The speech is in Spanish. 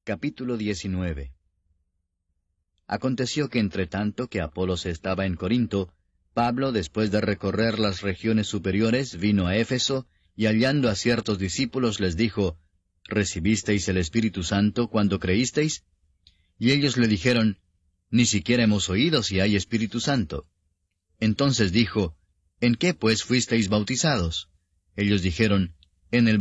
Capítulo 19. Aconteció que entre tanto que Apolos estaba en Corinto, Pablo, después de recorrer las regiones superiores, vino a Éfeso, y hallando a ciertos discípulos les dijo, ¿Recibisteis el Espíritu Santo cuando creísteis? Y ellos le dijeron, Ni siquiera hemos oído si hay Espíritu Santo. Entonces dijo, ¿En qué pues fuisteis bautizados? Ellos dijeron, En el